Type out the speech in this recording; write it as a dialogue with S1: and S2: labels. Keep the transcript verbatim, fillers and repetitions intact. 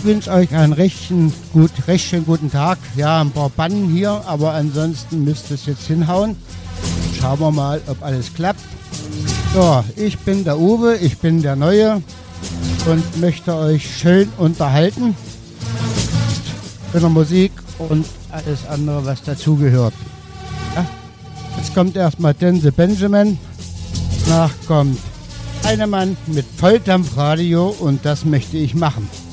S1: wünsche euch einen recht, gut, recht schönen guten Tag. Ja, ein paar Bannen hier, aber ansonsten müsste es jetzt hinhauen. Schauen wir mal, ob alles klappt. So, ich bin der Uwe, ich bin der Neue und möchte euch schön unterhalten mit der Musik und alles andere, was dazugehört. Ja, jetzt kommt erstmal Dense Benjamin, danach kommt Heinemann mit Volldampfradio und das möchte ich machen.